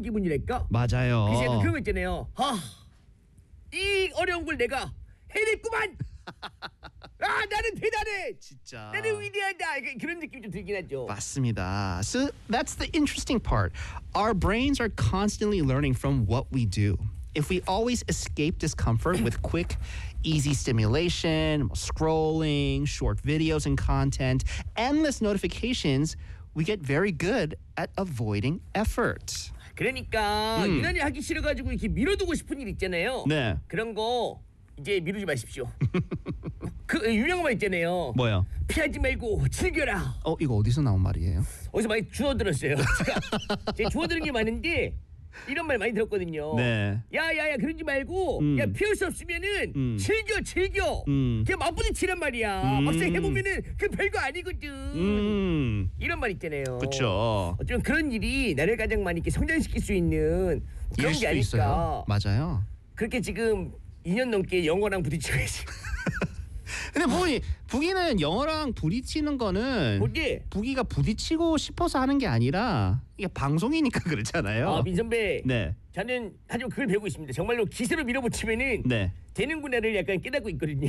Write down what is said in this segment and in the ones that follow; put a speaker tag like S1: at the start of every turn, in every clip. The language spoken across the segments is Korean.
S1: 기분이랄까?
S2: 맞아요.
S1: 그래서 약간 그런 거 있잖아요. 이 어려운 걸 내가 해냈구만. 나는 대단해.
S2: 진짜.
S1: 나는 위대하다. 그런 느낌이 좀 들긴 하죠.
S2: 맞습니다. So that's the interesting part. Our brains are constantly learning from what we do. If we always escape discomfort with quick, easy stimulation, scrolling, short videos and content, endless notifications, we get very good at avoiding effort.
S1: 그러니까 유난히 하기 싫어가지고 이렇게 미뤄두고 싶은 일 있잖아요.
S2: 네.
S1: 그런 거 이제 미루지 마십시오. 그 유명한 말 있잖아요.
S2: 뭐요?
S1: 피하지 말고 즐겨라.
S2: 이거 어디서 나온 말이에요?
S1: 어디서 많이 주워들었어요. 제가 주워들은 게 많은데 이런 말 많이 들었거든요.
S2: 네.
S1: 야야야 그러지 말고 야 피할 수 없으면은 즐겨. 그냥 맞부딪히란 말이야. 막상 해보면은 그 별거 아니거든. 이런 말 있잖아요.
S2: 그렇죠.
S1: 어쩌면 그런 일이 나를 가장 많이 이렇게 성장시킬 수 있는 그런 게 아닐까.
S2: 있어요. 맞아요.
S1: 그렇게 지금 2년 넘게 영어랑 부딪히고 있어요.
S2: 근데 부기는 영어랑 부딪히는 거는
S1: 뭐지?
S2: 부기가 부딪히고 싶어서 하는 게 아니라 이게 방송이니까 그렇잖아요.
S1: 민 선배.
S2: 네.
S1: 저는 하지만 그걸 배우고 있습니다. 정말로 기세로 밀어붙이면은
S2: 네.
S1: 되는구나를 약간 깨닫고 있거든요.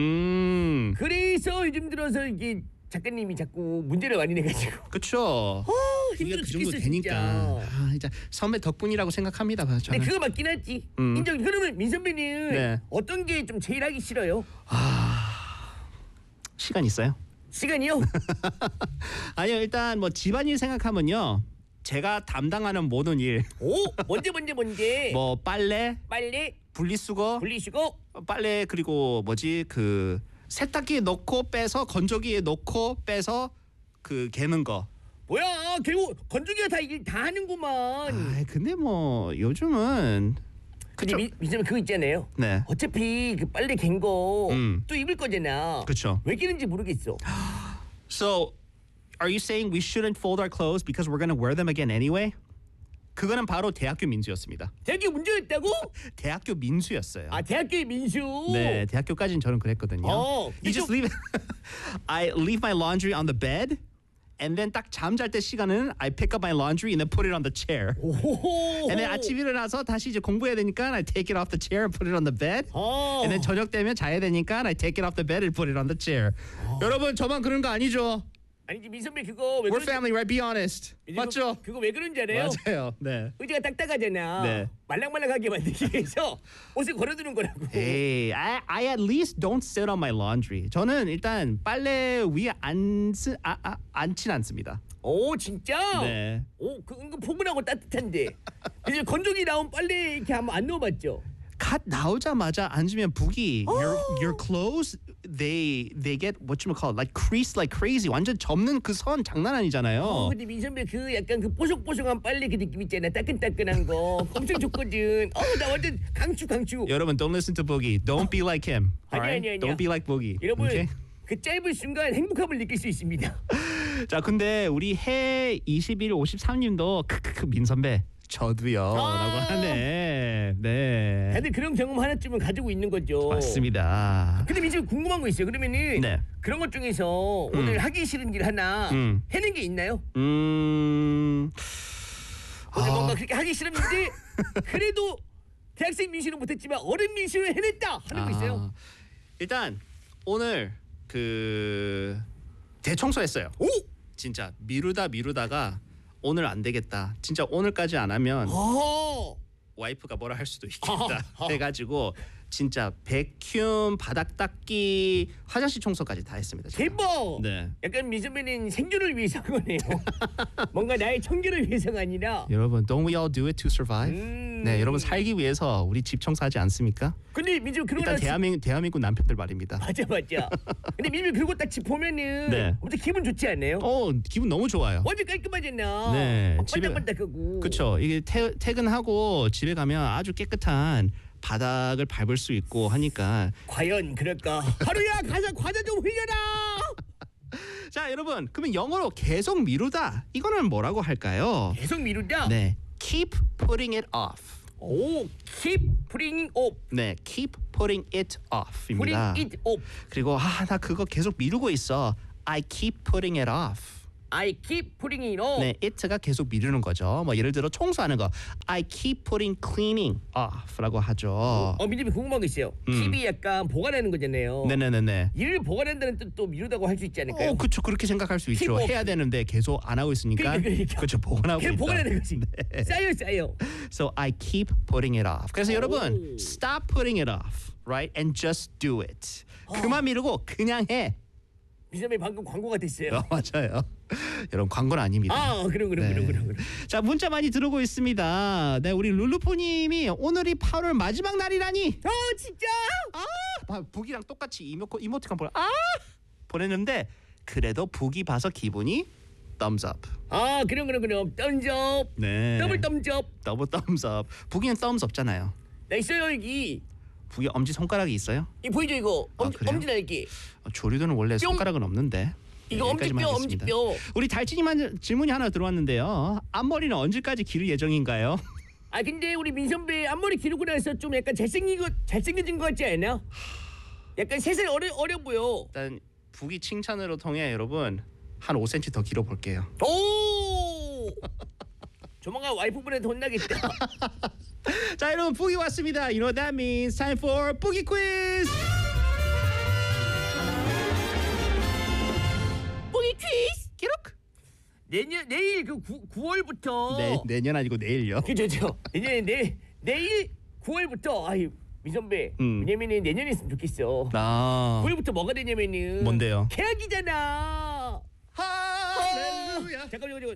S1: 그래서 요즘 들어서 이게 작가님이 자꾸 문제를 많이 내가지고.
S2: 그렇죠.
S1: 힘들어
S2: 그 정도
S1: 죽겠어
S2: 되니까.
S1: 진짜.
S2: 진짜 선배 덕분이라고 생각합니다. 저는.
S1: 근데 그거 맞긴 하지. 인정. 그러면 민 선배는
S2: 네.
S1: 어떤 게 좀 제일 하기 싫어요?
S2: 시간 있어요?
S1: 시간이요?
S2: 아니요. 일단 뭐 집안일 생각하면요. 제가 담당하는 모든 일.
S1: 뭔데?
S2: 뭐 빨래, 분리수거, 빨래 그리고 그 세탁기에 넣고 빼서 건조기에 넣고 빼서 그 개는 거.
S1: 뭐야? 결국 건조기가 다 일 다 하는구만.
S2: 근데 뭐 요즘은
S1: 근데 민선배 그거 있잖아요.
S2: 네.
S1: 어차피 그 빨래 갠 거 또 입을 거잖아.
S2: 그쵸.
S1: 왜 끼는지 모르겠어.
S2: So, are you saying we shouldn't fold our clothes because we're gonna wear them again anyway? 그거는 바로 대학교 민수였습니다.
S1: 대학교 문제였다고?
S2: 대학교 민수였어요.
S1: 대학교의 민수.
S2: 네, 대학교까지는 저는 그랬거든요. You just leave. I leave my laundry on the bed. And then 딱 잠잘 때 시간은 I pick up my laundry and then put it on the chair. And then 아침 일어나서 다시 이제 공부해야 되니까 I take it off the chair and put it on the bed. And then 저녁 되면 자야 되니까 I take it off the bed and put it on the chair. 여러분 저만 그런 거 아니죠?
S1: 아니지 민선배 그거 왜
S2: We're family, right? Be honest. 맞죠?
S1: 그거 왜 그런지 알아요?
S2: 맞아요. 네.
S1: 의지가 딱딱하잖아.
S2: 네.
S1: 말랑말랑하게 만들기 위해서 옷을 걸어두는 거라고.
S2: Hey, I at least don't sit on my laundry. 저는 일단 빨래 위에 앉진 않습니다.
S1: 진짜?
S2: 네.
S1: 그 은근 포근하고 따뜻한데. 이제 건조기 나온 빨래 이렇게 한번 안 넣어봤죠?
S2: 갓 나오자마자 앉으면 부기 your clothes they get what you call like crease like crazy. 완전 접는 그 선 장난 아니잖아요.
S1: 근데 민선배 그 약간 그 뽀송뽀송한 빨래 그 느낌 있잖아. 따끈따끈한 거 엄청 좋거든. 나 완전 강추.
S2: 여러분 don't listen to Boogie. Don't be like him.
S1: 아니야.
S2: Don't be like Boogie.
S1: 여러분
S2: Okay?
S1: 그 짧은 순간 행복함을 느낄 수 있습니다.
S2: 자 근데 우리 해 21 53님도 크크크 민 선배 저도요 라고 하네. 네.
S1: 다들 그런 경험 하나쯤은 가지고 있는 거죠.
S2: 맞습니다.
S1: 근데 민수 궁금한 거 있어요. 그러면은
S2: 네.
S1: 그런 것 중에서 오늘 하기 싫은 일 하나 해낸 게 있나요? 오늘 뭔가 그렇게 하기 싫었는데 그래도 대학생 민수는 못했지만 어른 민수는 해냈다 하는 거 있어요?
S2: 일단 오늘 그 대청소했어요. 진짜 미루다가 오늘 안 되겠다. 진짜 오늘까지 안 하면 와이프가 뭐라 할 수도 있겠다 해가지고 진짜 백큐, 바닥 닦기, 화장실 청소까지 다 했습니다. 제가.
S1: 대박!
S2: 네.
S1: 약간 민선배는 생존을 위해서 한 거네요. 뭔가 나의 청결을 위해서가 아니라.
S2: 여러분, don't we all do it to survive? 네, 여러분 살기 위해서 우리 집 청소하지 않습니까?
S1: 근데 민수 그러고
S2: 일단 대한민국 남편들 말입니다.
S1: 맞아. 근데 민수 그러고 딱 집 보면은
S2: 네.
S1: 엄청 기분 좋지 않나요?
S2: 기분 너무 좋아요.
S1: 완전 깔끔하잖아.
S2: 네,
S1: 반짝반짝하고.
S2: 그렇죠. 이게 퇴근하고 집에 가면 아주 깨끗한 바닥을 밟을 수 있고 하니까.
S1: 과연 그럴까? 하루야 가서 과자 좀 흘려라.
S2: 자 여러분 그러면 영어로 계속 미루다 이거는 뭐라고 할까요?
S1: 계속 미루다?
S2: 네, keep putting it off.
S1: keep putting off.
S2: 네, keep putting it off입니다.
S1: putting it off.
S2: 그리고 나 그거 계속 미루고 있어. I keep putting it off.
S1: I keep putting it off.
S2: 네, it가 계속 미루는 거죠. 뭐 예를 들어 청소하는 거. I keep putting cleaning off라고 하죠.
S1: 민님이 궁금한 거 있어요. keep이 약간 보관하는 거잖아요.
S2: 네네네네.
S1: 일을 보관한다는 뜻도 미루다고 할 수 있지 않을까요?
S2: 그렇죠. 그렇게 생각할 수 있죠.
S1: keep
S2: 해야 되는데 계속 안 하고 있으니까.
S1: 그러니까.
S2: 그렇죠. 보관하고 있다.
S1: 보관하는 거지.
S2: 네.
S1: 쌓여.
S2: So I keep putting it off. 그래서 여러분, stop putting it off, right? And just do it. 그만 미루고 그냥 해.
S1: 미선배 방금 광고가 됐어요.
S2: 맞아요. 여러분 광고는 아닙니다.
S1: 그럼.
S2: 자, 문자 많이 들어오고 있습니다. 네, 우리 룰루포님이 오늘이 8월 마지막 날이라니.
S1: 진짜?
S2: 북이랑 똑같이 이모티콘 보냈는데 그래도 북이 봐서 기분이 thumbs up.
S1: 그럼. thumbs up.
S2: 네.
S1: 더블 thumbs up.
S2: 더블 thumbs up. 북이는 thumbs 없잖아요.
S1: 나 있어요 여기.
S2: 북이 엄지 손가락이 있어요?
S1: 이 보이죠 이거?
S2: 그래요?
S1: 엄지 날개.
S2: 조류도는 원래 손가락은 없는데.
S1: 이거
S2: 여기까지만 하겠습니다.
S1: 엄지뼈.
S2: 우리 달진이만 질문이 하나 들어왔는데요. 앞머리는 언제까지 기를 예정인가요?
S1: 근데 우리 민선배 앞머리 기르고 나서 좀 약간 잘생겨진 거 같지 않아? 약간 3살 어려 보여.
S2: 일단 북이 칭찬으로 통해 여러분 한 5cm 더 길어 볼게요.
S1: 오! 조만간 와이프분한테 혼나겠다.
S2: 자, 여러분 북이 왔습니다. You know what that means. Time for 북이 quiz.
S1: 북이 퀴즈.
S2: 기록.
S1: 내일 그 9월부터.
S2: 내년 아니고 내일요.
S1: 그죠. 내일 9월부터 민선배. 왜냐면은 내년에 있으면 좋겠어. 9월부터 뭐가 되냐면은.
S2: 뭔데요?
S1: 계약이잖아.
S2: 할렐루야.
S1: 잠깐만.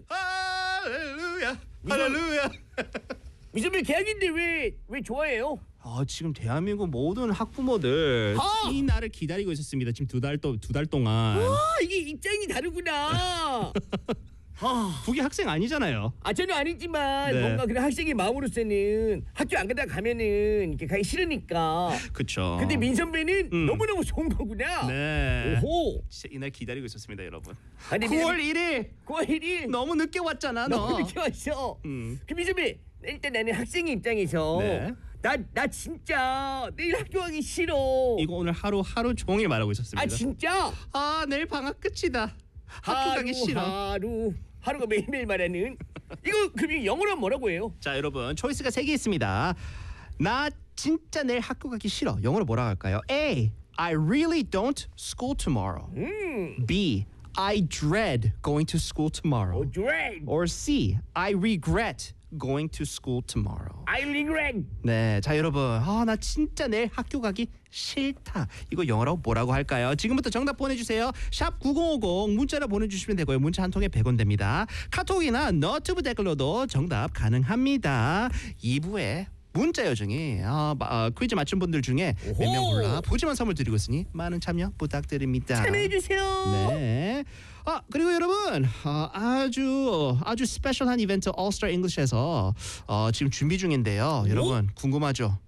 S2: 할렐루야.
S1: 민선배 계약인데 왜 좋아해요?
S2: 지금 대한민국 모든 학부모들 이 날을 기다리고 있었습니다. 지금 두 달 동안.
S1: 이게 입장이 다르구나.
S2: 북이 학생 아니잖아요.
S1: 저는 아니지만
S2: 네.
S1: 뭔가 그런 학생의 마음으로서는 학교 안 가면은 이렇게 가기 싫으니까.
S2: 그렇죠.
S1: 근데 민선배는 너무너무 좋은 거구나.
S2: 네.
S1: 오호.
S2: 진짜 이날 기다리고 있었습니다, 여러분. 9월 1일.
S1: 9월 1일.
S2: 너무 늦게 왔잖아, 너.
S1: 너무 늦게 왔어. 그 민선배, 일단 나는 학생의 입장에서
S2: 네.
S1: 나 진짜 내일 학교 가기 싫어.
S2: 이거 오늘 하루 종일 말하고 있었습니다.
S1: 진짜?
S2: 내일 방학 끝이다. 학교 가기 싫어.
S1: 하루가 매일매일 말하는. 이거 그럼 영어로 뭐라고 해요?
S2: 자, 여러분 초이스가 3개 있습니다. 나 진짜 내일 학교 가기 싫어. 영어로 뭐라고 할까요? A. I really don't school tomorrow. B. I dread going to school tomorrow.
S1: dread.
S2: Or C. I regret going to school tomorrow.
S1: I regret.
S2: 네, 자 여러분, 나 진짜 내일 학교 가기 싫다. 이거 영어로 뭐라고 할까요? 지금부터 정답 보내주세요. 샵 9050 문자로 보내주시면 되고요. 문자 한 통에 100원 됩니다. 카톡이나 너튜브 댓글로도 정답 가능합니다. 2부에 문자 요정이 퀴즈 맞춘 분들 중에 몇 명 골라 푸짐한 선물 드리고 있으니 많은 참여 부탁드립니다.
S1: 참여해주세요.
S2: 네. 그리고 여러분 아주 스페셜한 이벤트 All-Star English에서 지금 준비 중인데요. 여러분 궁금하죠?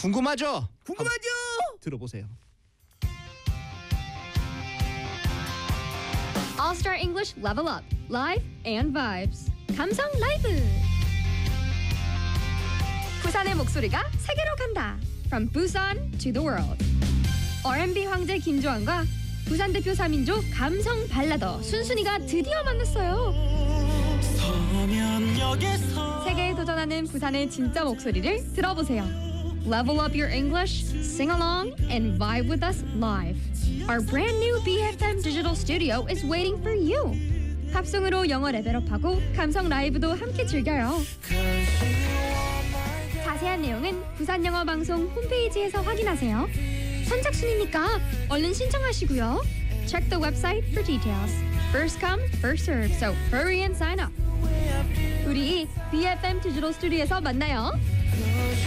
S2: 들어보세요.
S3: All-Star English Level Up, Live and Vibes. 감성 라이브. 부산의 목소리가 세계로 간다. From Busan to the world. R&B 황제 김조한과 부산 대표 3인조 감성 발라더 순순이가 드디어 만났어요. 세계에 도전하는 부산의 진짜 목소리를 들어보세요. Level up your English, sing along, and vibe with us live. Our brand new BFM digital studio is waiting for you. 팝송으로 영어 레벨업하고 감성 라이브도 함께 즐겨요. 자세한 내용은 부산 영어 방송 홈페이지에서 확인하세요. 선착순이니까 얼른 신청하시고요. Check the website for details. First come, first serve. So hurry and sign up. 우리 BFM 디지털 스튜디오에서 만나요.